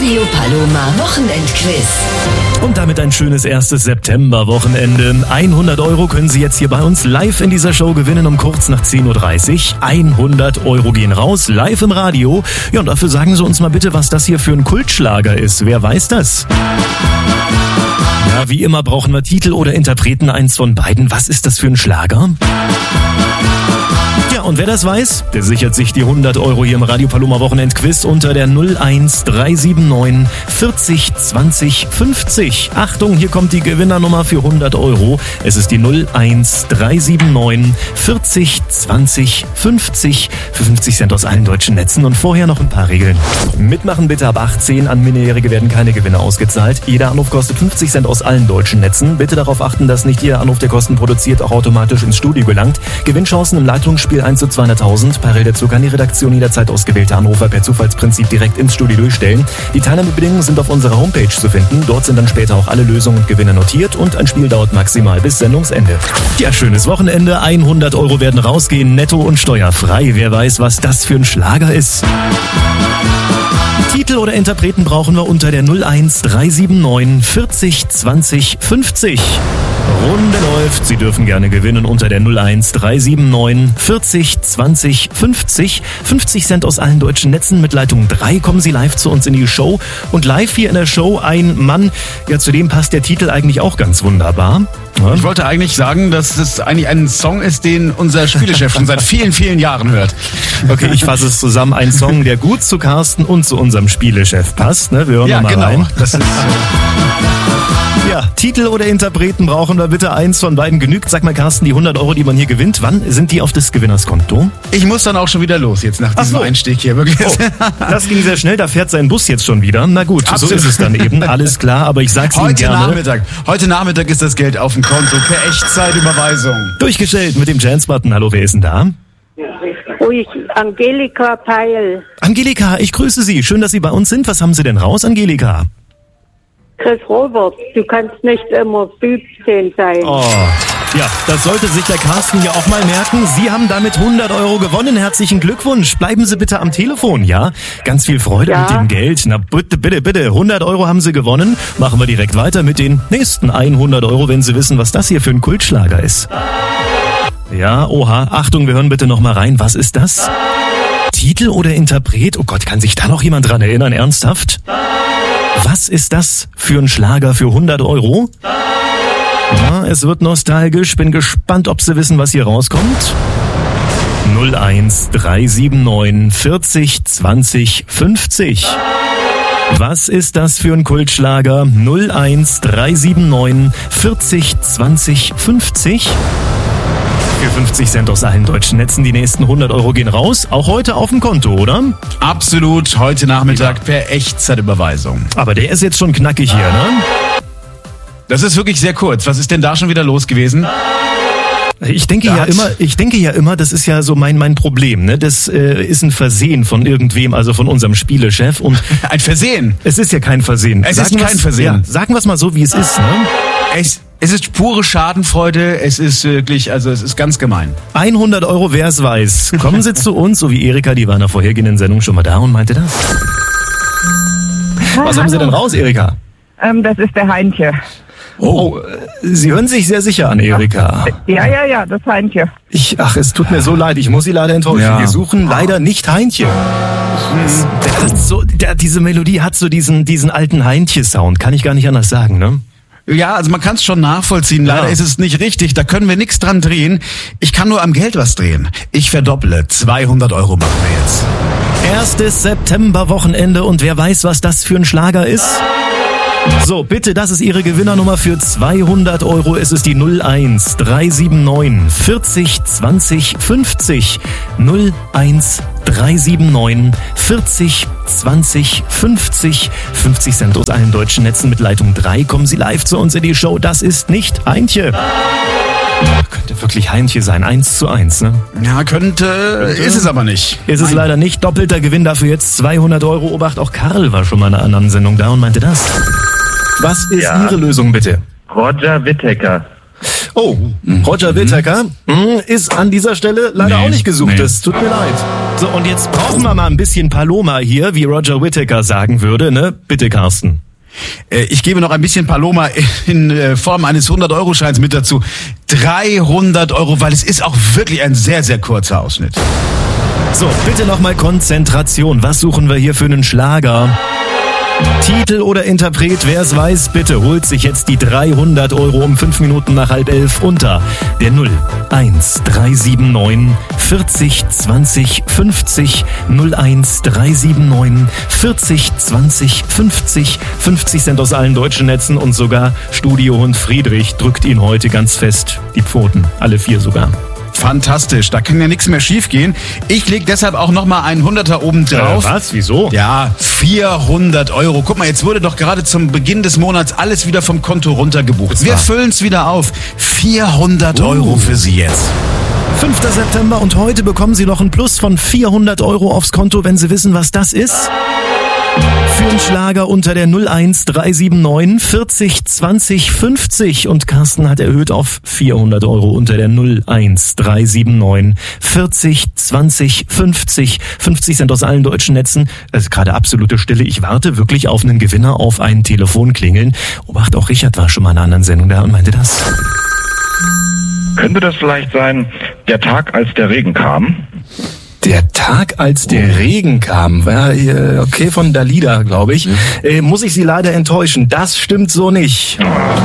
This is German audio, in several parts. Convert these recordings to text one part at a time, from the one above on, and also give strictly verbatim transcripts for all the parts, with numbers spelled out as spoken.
Radio Paloma Wochenendquiz. Und damit ein schönes erstes September-Wochenende. hundert Euro können Sie jetzt hier bei uns live in dieser Show gewinnen um kurz nach zehn Uhr dreißig. hundert Euro gehen raus, live im Radio. Ja, und dafür sagen Sie uns mal bitte, was das hier für ein Kultschlager ist. Wer weiß das? Ja, wie immer brauchen wir Titel oder Interpreten, eins von beiden. Was ist das für ein Schlager? Ja, und wer das weiß, der sichert sich die hundert Euro hier im Radio Paloma Wochenendquiz unter der null eins drei sieben neun vierzig zwanzig fünfzig. Achtung, hier kommt die Gewinnernummer für hundert Euro. Es ist die null eins drei sieben neun vierzig zwanzig fünfzig für fünfzig Cent aus allen deutschen Netzen. Und vorher noch ein paar Regeln. Mitmachen bitte ab achtzehn. An Minderjährige werden keine Gewinne ausgezahlt. Jeder Anruf kostet fünfzig Cent aus allen deutschen Netzen. Bitte darauf achten, dass nicht jeder Anruf, der Kosten produziert, auch automatisch ins Studio gelangt. Gewinnchancen im Leitungsspiel eins zu zweihunderttausend. Parallel dazu kann die Redaktion jederzeit ausgewählte Anrufer per Zufallsprinzip direkt ins Studio durchstellen. Die Teilnahmebedingungen sind auf unserer Homepage zu finden. Dort sind dann später auch alle Lösungen und Gewinne notiert und ein Spiel dauert maximal bis Sendungsende. Ja, schönes Wochenende. hundert Euro werden rausgehen, netto und steuerfrei. Wer weiß, was das für ein Schlager ist? Titel oder Interpreten brauchen wir unter der null eins drei sieben neun vierzig zwanzig fünfzig. Runde läuft. Sie dürfen gerne gewinnen unter der null eins drei sieben neun vierzig zwanzig fünfzig. fünfzig Cent aus allen deutschen Netzen. Mit Leitung drei kommen Sie live zu uns in die Show. Und live hier in der Show ein Mann, ja, zu dem passt der Titel eigentlich auch ganz wunderbar. Ja. Ich wollte eigentlich sagen, dass es eigentlich ein Song ist, den unser Spielechef schon seit vielen, vielen Jahren hört. Okay, ich fasse es zusammen. Ein Song, der gut zu Carsten und zu unserem Spielechef passt. Ne? Wir hören ja, mal genau. rein. Das ist, ja, Titel oder Interpreten brauchen wir bitte. Eins von beiden genügt. Sag mal, Carsten, die hundert Euro, die man hier gewinnt, wann sind die auf des Gewinners Konto? ich muss dann auch schon wieder los jetzt nach diesem Ach so. Einstieg hier. Wirklich. Oh, das ging sehr schnell, da fährt sein Bus jetzt schon wieder. Na gut, Absolut. So ist es dann eben. Alles klar, aber ich sag's Ihnen Heute gerne. Nachmittag. Heute Nachmittag ist das Geld auf dem Konto per Echtzeitüberweisung. Durchgestellt mit dem Chance-Button. Hallo, wer ist denn da? Oh, ich, Angelika Peil. Angelika, ich grüße Sie. Schön, dass Sie bei uns sind. Was haben Sie denn raus, Angelika? Chris Robert, du kannst nicht immer fünfzehn sein. Oh, ja, das sollte sich der Carsten hier auch mal merken. Sie haben damit hundert Euro gewonnen. Herzlichen Glückwunsch. Bleiben Sie bitte am Telefon, ja? Ganz viel Freude Ja. mit dem Geld. Na bitte, bitte, bitte. hundert Euro haben Sie gewonnen. Machen wir direkt weiter mit den nächsten hundert Euro, wenn Sie wissen, was das hier für ein Kultschlager ist. Ja, oha. Achtung, wir hören bitte noch mal rein. Was ist das? Titel oder Interpret? Oh Gott, kann sich da noch jemand dran erinnern? Ernsthaft? Was ist das für ein Schlager für hundert Euro? Ja, es wird nostalgisch. Bin gespannt, ob Sie wissen, was hier rauskommt. null eins drei sieben neun vierzig zwanzig fünfzig. Was ist das für ein Kultschlager? null eins drei sieben neun vierzig zwanzig fünfzig. Für fünfzig Cent aus allen deutschen Netzen. Die nächsten hundert Euro gehen raus. Auch heute auf dem Konto, oder? Absolut, heute Nachmittag per Echtzeitüberweisung. Aber der ist jetzt schon knackig hier, ne? Das ist wirklich sehr kurz. Was ist denn da schon wieder los gewesen? Ich denke Da ja hat- immer, ich denke ja immer, das ist ja so mein mein Problem, ne? Das äh, ist ein Versehen von irgendwem, also von unserem Spielechef, und Ein Versehen. es ist ja kein Versehen. Es ist kein wir's- Versehen. Ja, sagen wir es mal so, wie es ist, ne? Es, es ist pure Schadenfreude. Es ist wirklich, also es ist ganz gemein. hundert Euro, wer es weiß. Kommen Sie zu uns, so wie Erika, die war in der vorhergehenden Sendung schon mal da und meinte das. Was haben Sie denn raus, Erika? Ähm, das ist der Heintje. Oh, äh, Sie hören sich sehr sicher an, Erika. Ja, ja, ja, das Heintje. Ich, ach, es tut mir so leid, ich muss Sie leider enttäuschen. Ja. Wir suchen leider nicht Heintje. Das, der hat so, der, diese Melodie hat so diesen, diesen alten Heintje-Sound, kann ich gar nicht anders sagen, ne? Ja, also man kann es schon nachvollziehen. Leider Ja. ist es nicht richtig. Da können wir nichts dran drehen. Ich kann nur am Geld was drehen. Ich verdopple. zweihundert Euro machen wir jetzt. Erstes September-Wochenende und wer weiß, was das für ein Schlager ist? So, bitte, das ist Ihre Gewinnernummer für zweihundert Euro. Es ist die null eins drei sieben neun vierzig zwanzig fünfzig. null eins drei sieben neun vierzig zwanzig fünfzig. fünfzig Cent aus allen deutschen Netzen mit Leitung drei. Kommen Sie live zu uns in die Show. Das ist nicht Heintje. Könnte wirklich Heintje sein. Eins zu eins, ne? Ja, könnte, ist es aber nicht. Ist es leider nicht. Doppelter Gewinn dafür jetzt zweihundert Euro. Obacht, auch Karl war schon mal in einer anderen Sendung da und meinte das. Was ist Ja. Ihre Lösung, bitte? Roger Whittaker. Oh, Roger Whittaker mhm. ist an dieser Stelle leider nee, auch nicht gesucht. Nee. Das tut mir leid. So, und jetzt brauchen wir mal ein bisschen Paloma hier, wie Roger Whittaker sagen würde, ne? Bitte, Carsten. Ich gebe noch ein bisschen Paloma in Form eines hundert-Euro-Scheins mit dazu. dreihundert Euro, weil es ist auch wirklich ein sehr, sehr kurzer Ausschnitt. So, bitte nochmal Konzentration. Was suchen wir hier für einen Schlager? Titel oder Interpret, wer es weiß, bitte holt sich jetzt die dreihundert Euro um fünf Minuten nach halb elf unter der null eins drei sieben neun vierzig zwanzig fünfzig null eins drei sieben neun vierzig zwanzig fünfzig. fünfzig Cent aus allen deutschen Netzen und sogar Studiohund Friedrich drückt ihn heute ganz fest die Pfoten, alle vier sogar. Fantastisch, da kann ja nichts mehr schief gehen. Ich leg deshalb auch nochmal einen Hunderter oben drauf. Äh, was? Wieso? Ja, vierhundert Euro. Guck mal, jetzt wurde doch gerade zum Beginn des Monats alles wieder vom Konto runtergebucht. Wir füllen's wieder auf. vierhundert uh. Euro für Sie jetzt. fünfter September und heute bekommen Sie noch einen Plus von vierhundert Euro aufs Konto, wenn Sie wissen, was das ist. Für einen Schlager unter der null eins drei sieben neun vierzig zwanzig fünfzig und Carsten hat erhöht auf vierhundert Euro unter der null eins drei sieben neun vierzig zwanzig fünfzig. fünfzig Cent aus allen deutschen Netzen. Es ist gerade absolute Stille. Ich warte wirklich auf einen Gewinner, auf ein Telefonklingeln. Obacht, auch Richard war schon mal in einer anderen Sendung da und meinte das. Könnte das vielleicht sein, der Tag, als der Regen kam? Der Tag, als der Regen kam, war okay von Dalida, glaube ich. Äh, muss ich Sie leider enttäuschen. Das stimmt so nicht.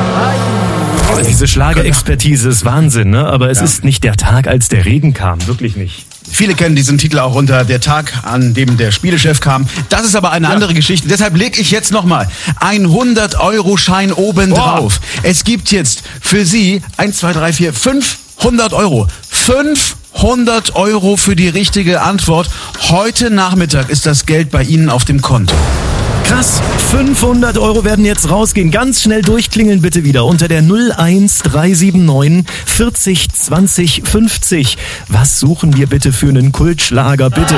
Oh, diese Schlagerexpertise ist Wahnsinn, ne? Aber es ja. ist nicht der Tag, als der Regen kam. Wirklich nicht. Viele kennen diesen Titel auch unter der Tag, an dem der Spielechef kam. Das ist aber eine ja. andere Geschichte. Deshalb lege ich jetzt nochmal ein hundert-Euro-Schein oben drauf. Es gibt jetzt für Sie eins, zwei, drei, vier, fünfhundert Euro. fünfhundert Euro für die richtige Antwort. Heute Nachmittag ist das Geld bei Ihnen auf dem Konto. Krass, fünfhundert Euro werden jetzt rausgehen. Ganz schnell durchklingeln bitte wieder unter der null eins drei sieben neun vierzig zwanzig fünfzig. Was suchen wir bitte für einen Kultschlager, bitte?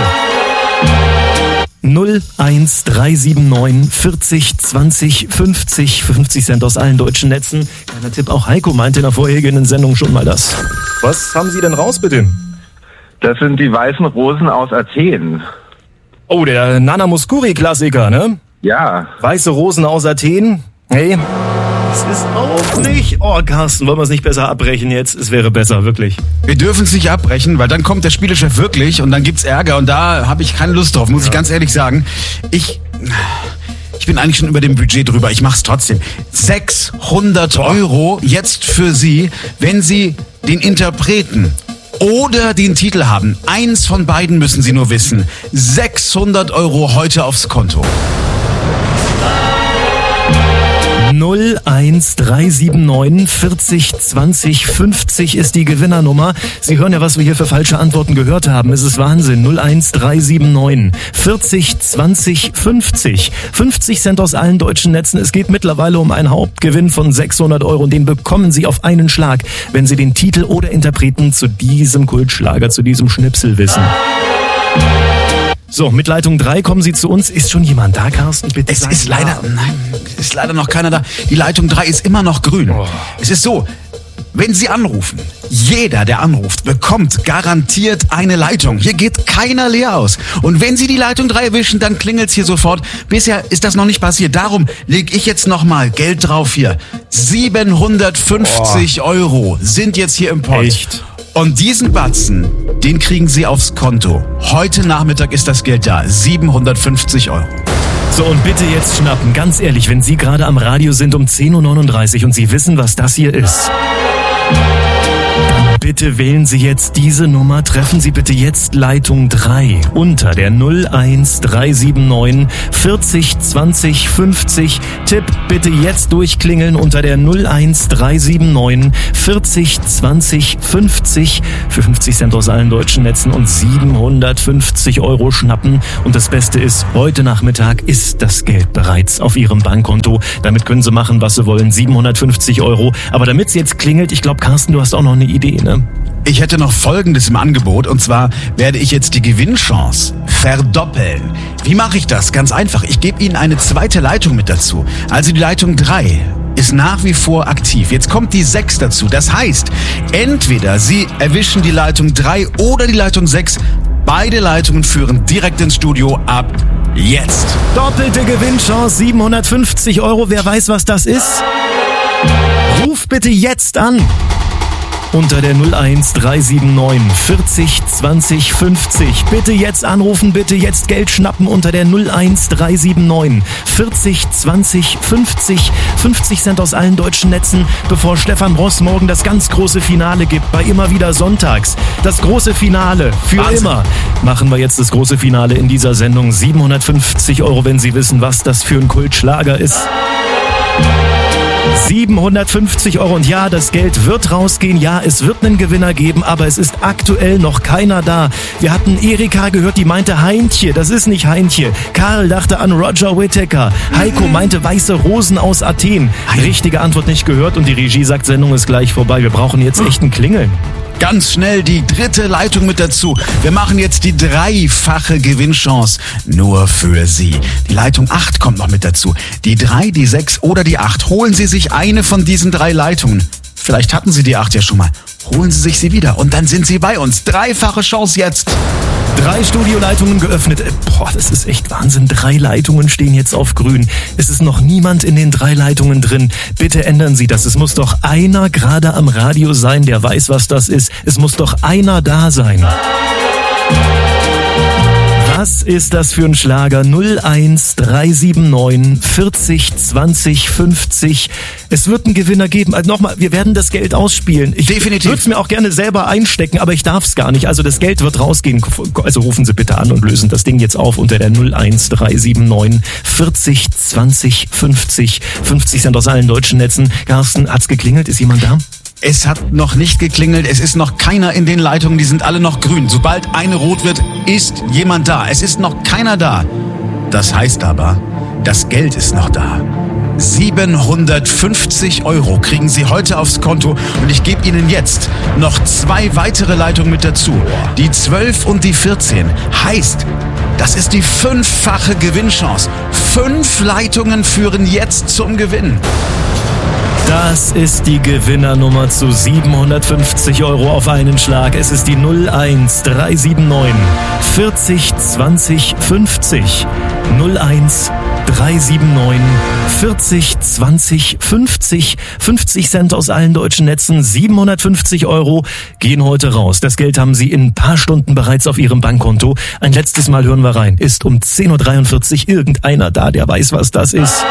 null eins drei sieben neun vierzig zwanzig fünfzig. fünfzig Cent aus allen deutschen Netzen. Kleiner Tipp, auch Heiko meinte in der vorherigen Sendung schon mal das. Was haben Sie denn raus, bitte? Das sind die weißen Rosen aus Athen. Oh, der Nana Mouskouri-Klassiker, ne? Ja. Weiße Rosen aus Athen. Hey, das ist auch nicht... Oh, Carsten, wollen wir es nicht besser abbrechen jetzt? Es wäre besser, wirklich. Wir dürfen es nicht abbrechen, weil dann kommt der Spielechef wirklich und dann gibt's Ärger und da habe ich keine Lust drauf, muss ja. ich ganz ehrlich sagen. Ich... Ich bin eigentlich schon über dem Budget drüber, ich mach's trotzdem. sechshundert Euro jetzt für Sie, wenn Sie den Interpreten oder den Titel haben. Eins von beiden müssen Sie nur wissen. sechshundert Euro heute aufs Konto. null eins drei sieben neun vierzig zwanzig fünfzig ist die Gewinnernummer. Sie hören ja, was wir hier für falsche Antworten gehört haben. Es ist Wahnsinn. null eins drei sieben neun vierzig zwanzig fünfzig. fünfzig Cent aus allen deutschen Netzen. Es geht mittlerweile um einen Hauptgewinn von sechshundert Euro. Und den bekommen Sie auf einen Schlag, wenn Sie den Titel oder Interpreten zu diesem Kultschlager, zu diesem Schnipsel wissen. So, mit Leitung drei kommen Sie zu uns. Ist schon jemand da, Carsten? Bitte es ist leider, nein, es ist leider noch keiner da. Die Leitung drei ist immer noch grün. Oh. Es ist so, wenn Sie anrufen, jeder, der anruft, bekommt garantiert eine Leitung. Hier geht keiner leer aus. Und wenn Sie die Leitung drei erwischen, dann klingelt's hier sofort. Bisher ist das noch nicht passiert. Darum lege ich jetzt nochmal Geld drauf hier. siebenhundertfünfzig oh. Euro sind jetzt hier im Pott. Echt? Und diesen Batzen, den kriegen Sie aufs Konto. Heute Nachmittag ist das Geld da. siebenhundertfünfzig Euro. So, und bitte jetzt schnappen. Ganz ehrlich, wenn Sie gerade am Radio sind um zehn Uhr neununddreißig und Sie wissen, was das hier ist, dann bitte wählen Sie jetzt diese Nummer. Treffen Sie bitte jetzt Leitung drei unter der null eins drei sieben neun vierzig zwanzig fünfzig. Tipp bitte jetzt durchklingeln unter der null eins drei sieben neun vierzig zwanzig fünfzig für fünfzig Cent aus allen deutschen Netzen und siebenhundertfünfzig Euro schnappen. Und das Beste ist, heute Nachmittag ist das Geld bereits auf Ihrem Bankkonto. Damit können Sie machen, was Sie wollen. siebenhundertfünfzig Euro. Aber damit es jetzt klingelt, ich glaube, Carsten, du hast auch noch eine Idee, ne? Ich hätte noch Folgendes im Angebot und zwar werde ich jetzt die Gewinnchance verdoppeln. Wie mache ich das? Ganz einfach. Ich gebe Ihnen eine zweite Leitung mit dazu. Also die Leitung drei ist nach wie vor aktiv. Jetzt kommt die sechs dazu. Das heißt, entweder Sie erwischen die Leitung drei oder die Leitung sechs. Beide Leitungen führen direkt ins Studio ab jetzt. Doppelte Gewinnchance, siebenhundertfünfzig Euro. Wer weiß, was das ist? Ruf bitte jetzt an. Unter der null eins drei sieben neun vierzig zwanzig fünfzig. Bitte jetzt anrufen, bitte jetzt Geld schnappen unter der null eins drei sieben neun vierzig zwanzig fünfzig. fünfzig Cent aus allen deutschen Netzen, bevor Stefan Ross morgen das ganz große Finale gibt, bei Immer wieder sonntags. Das große Finale für Wahnsinn. immer. Machen wir jetzt das große Finale in dieser Sendung. siebenhundertfünfzig Euro, wenn Sie wissen, was das für ein Kultschlager ist. siebenhundertfünfzig Euro und ja, das Geld wird rausgehen, ja, es wird einen Gewinner geben, aber es ist aktuell noch keiner da. Wir hatten Erika gehört, die meinte Heintje, das ist nicht Heintje. Karl dachte an Roger Whittaker. Heiko meinte weiße Rosen aus Athen. Richtige Antwort nicht gehört und die Regie sagt, Sendung ist gleich vorbei. Wir brauchen jetzt echt ein Klingeln. Ganz schnell die dritte Leitung mit dazu. Wir machen jetzt die dreifache Gewinnchance nur für Sie. Die Leitung acht kommt noch mit dazu. Die drei, die sechs oder die acht. Holen Sie sich eine von diesen drei Leitungen. Vielleicht hatten Sie die acht ja schon mal. Holen Sie sich sie wieder und dann sind Sie bei uns. Dreifache Chance jetzt. Drei Studioleitungen geöffnet. Boah, das ist echt Wahnsinn. Drei Leitungen stehen jetzt auf grün. Es ist noch niemand in den drei Leitungen drin. Bitte ändern Sie das. Es muss doch einer gerade am Radio sein, der weiß, was das ist. Es muss doch einer da sein. Was ist das für ein Schlager? null eins drei sieben neun vierzig zwanzig fünfzig. Es wird einen Gewinner geben. Also nochmal, wir werden das Geld ausspielen. Ich Definitiv. würde es mir auch gerne selber einstecken, aber ich darf es gar nicht. Also das Geld wird rausgehen. Also rufen Sie bitte an und lösen das Ding jetzt auf unter der null eins drei sieben neun vierzig zwanzig fünfzig. fünfzig Cent aus allen deutschen Netzen. Carsten, hat's geklingelt? Ist jemand da? Es hat noch nicht geklingelt, es ist noch keiner in den Leitungen, die sind alle noch grün. Sobald eine rot wird, ist jemand da. Es ist noch keiner da. Das heißt aber, das Geld ist noch da. siebenhundertfünfzig Euro kriegen Sie heute aufs Konto und ich gebe Ihnen jetzt noch zwei weitere Leitungen mit dazu. Die zwölf und die vierzehn. Heißt, das ist die fünffache Gewinnchance. Fünf Leitungen führen jetzt zum Gewinn. Das ist die Gewinnernummer zu siebenhundertfünfzig Euro auf einen Schlag. Es ist die null eins drei sieben neun vierzig zwanzig fünfzig. null eins drei sieben neun vierzig zwanzig fünfzig. fünfzig Cent aus allen deutschen Netzen. siebenhundertfünfzig Euro gehen heute raus. Das Geld haben Sie in ein paar Stunden bereits auf Ihrem Bankkonto. Ein letztes Mal hören wir rein. Ist um zehn Uhr dreiundvierzig irgendeiner da, der weiß, was das ist?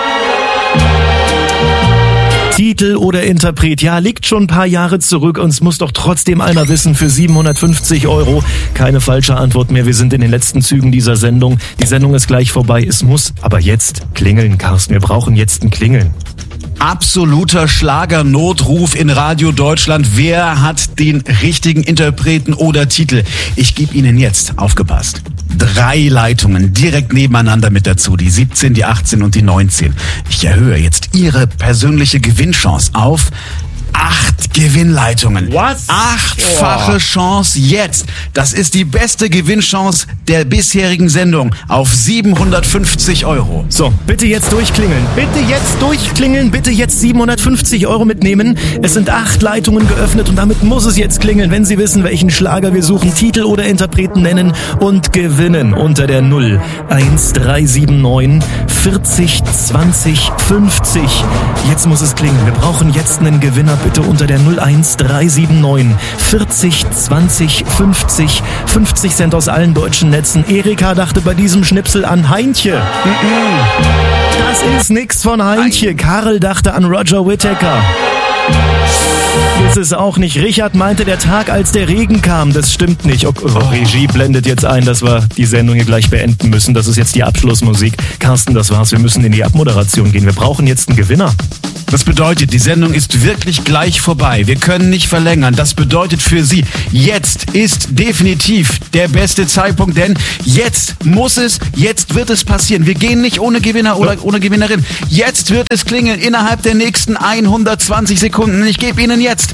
Titel oder Interpret, ja, liegt schon ein paar Jahre zurück und es muss doch trotzdem einer wissen für siebenhundertfünfzig Euro. Keine falsche Antwort mehr, wir sind in den letzten Zügen dieser Sendung. Die Sendung ist gleich vorbei, es muss aber jetzt klingeln, Carsten, wir brauchen jetzt ein Klingeln. Absoluter Schlagernotruf in Radio Deutschland. Wer hat den richtigen Interpreten oder Titel? Ich gebe Ihnen jetzt, aufgepasst, drei Leitungen direkt nebeneinander mit dazu. Die siebzehn, die achtzehn und die neunzehn. Ich erhöhe jetzt Ihre persönliche Gewinnchance auf acht Gewinnleitungen. Was? Achtfache Chance jetzt. Das ist die beste Gewinnchance der bisherigen Sendung auf siebenhundertfünfzig Euro. So, bitte jetzt durchklingeln. Bitte jetzt durchklingeln. Bitte jetzt siebenhundertfünfzig Euro mitnehmen. Es sind acht Leitungen geöffnet und damit muss es jetzt klingeln, wenn Sie wissen, welchen Schlager wir suchen. Titel oder Interpreten nennen und gewinnen unter der null eins drei sieben neun vierzig zwanzig fünfzig. Jetzt muss es klingeln. Wir brauchen jetzt einen Gewinner. Bitte unter der null eins drei sieben neun vierzig zwanzig fünfzig. fünfzig Cent aus allen deutschen Netzen. Erika dachte bei diesem Schnipsel an Heintje. Das ist nix von Heintje. Karl dachte an Roger Whittaker. Ist es auch nicht. Richard meinte, der Tag, als der Regen kam. Das stimmt nicht. Oh, oh, Regie blendet jetzt ein, dass wir die Sendung hier gleich beenden müssen. Das ist jetzt die Abschlussmusik. Carsten, das war's. Wir müssen in die Abmoderation gehen. Wir brauchen jetzt einen Gewinner. Das bedeutet, die Sendung ist wirklich gleich vorbei. Wir können nicht verlängern. Das bedeutet für Sie, jetzt ist definitiv der beste Zeitpunkt, denn jetzt muss es, jetzt wird es passieren. Wir gehen nicht ohne Gewinner oder ohne Gewinnerin. Jetzt wird es klingeln innerhalb der nächsten hundertzwanzig Sekunden. Ich gebe Ihnen jetzt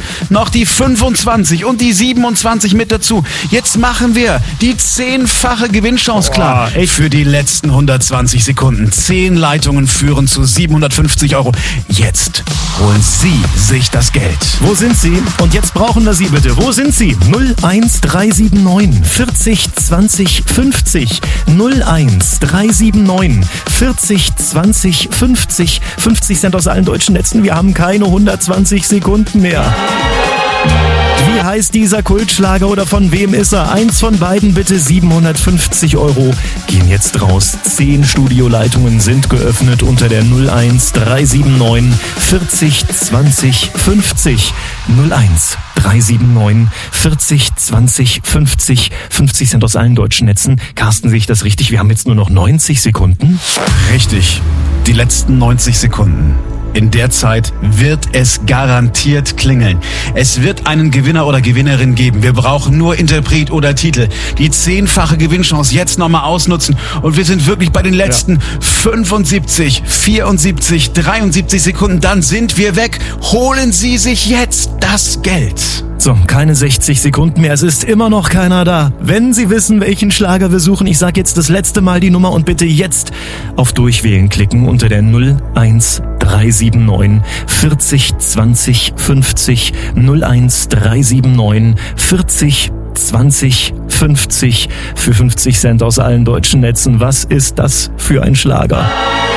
noch die fünfundzwanzig und die siebenundzwanzig mit dazu. Jetzt machen wir die zehnfache Gewinnchance klar. Boah, echt? Für die letzten hundertzwanzig Sekunden. Zehn Leitungen führen zu siebenhundertfünfzig Euro. Jetzt holen Sie sich das Geld. Wo sind Sie? Und jetzt brauchen wir Sie bitte. Wo sind Sie? null eins drei sieben neun vierzig zwanzig fünfzig. null eins drei sieben neun vierzig zwanzig fünfzig. fünfzig Cent aus allen deutschen Netzen. Wir haben keine hundertzwanzig Sekunden mehr. Wie heißt dieser Kultschlager oder von wem ist er? Eins von beiden bitte. siebenhundertfünfzig Euro gehen jetzt raus. Zehn Studioleitungen sind geöffnet unter der null eins drei sieben neun vierzig zwanzig fünfzig. null eins drei sieben neun vierzig zwanzig fünfzig. fünfzig Cent aus allen deutschen Netzen. Carsten, sehe ich das richtig? Wir haben jetzt nur noch neunzig Sekunden. Richtig. Die letzten neunzig Sekunden. In der Zeit wird es garantiert klingeln. Es wird einen Gewinner oder Gewinnerin geben. Wir brauchen nur Interpret oder Titel. Die zehnfache Gewinnchance jetzt nochmal ausnutzen. Und wir sind wirklich bei den letzten ja. fünfundsiebzig, vierundsiebzig, dreiundsiebzig Sekunden. Dann sind wir weg. Holen Sie sich jetzt das Geld. So, keine sechzig Sekunden mehr. Es ist immer noch keiner da. Wenn Sie wissen, welchen Schlager wir suchen, ich sage jetzt das letzte Mal die Nummer und bitte jetzt auf Durchwählen klicken unter der null eins drei sieben neun vierzig zwanzig fünfzig. null eins drei sieben neun vierzig zwanzig fünfzig für fünfzig Cent aus allen deutschen Netzen. Was ist das für ein Schlager?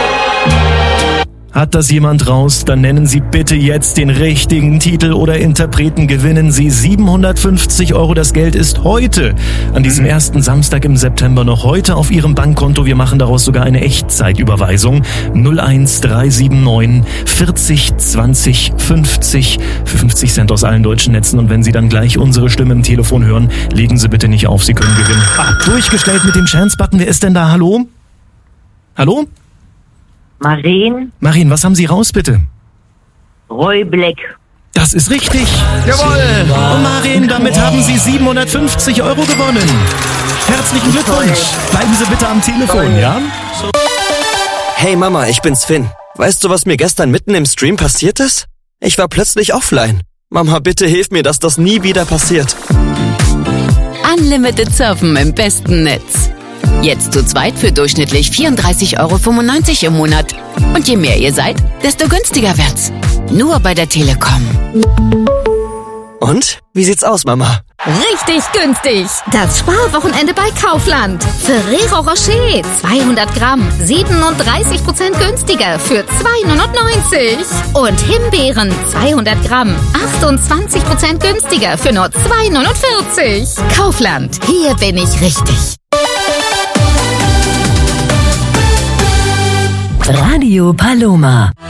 Hat das jemand raus? Dann nennen Sie bitte jetzt den richtigen Titel oder Interpreten. Gewinnen Sie siebenhundertfünfzig Euro. Das Geld ist heute, an diesem ersten Samstag im September, noch heute auf Ihrem Bankkonto. Wir machen daraus sogar eine Echtzeitüberweisung. null eins drei sieben neun vierzig zwanzig fünfzig für fünfzig Cent aus allen deutschen Netzen. Und wenn Sie dann gleich unsere Stimme im Telefon hören, legen Sie bitte nicht auf. Sie können gewinnen. Ah, durchgestellt mit dem Chance-Button. Wer ist denn da? Hallo? Hallo? Marien. Marien, was haben Sie raus, bitte? Roy Black. Das ist richtig. Jawohl. Und Marien, damit haben Sie siebenhundertfünfzig Euro gewonnen. Herzlichen Glückwunsch. Bleiben Sie bitte am Telefon, ja? Hey Mama, ich bin's Finn. Weißt du, was mir gestern mitten im Stream passiert ist? Ich war plötzlich offline. Mama, bitte hilf mir, dass das nie wieder passiert. Unlimited Surfen im besten Netz. Jetzt zu zweit für durchschnittlich vierunddreißig Euro fünfundneunzig im Monat. Und je mehr ihr seid, desto günstiger wird's. Nur bei der Telekom. Und? Wie sieht's aus, Mama? Richtig günstig. Das Sparwochenende bei Kaufland. Ferrero Rocher zweihundert Gramm, siebenunddreißig Prozent günstiger für zwei neunundneunzig. Und Himbeeren zweihundert Gramm, achtundzwanzig Prozent günstiger für nur zwei neunundvierzig. Kaufland, hier bin ich richtig. Radio Paloma.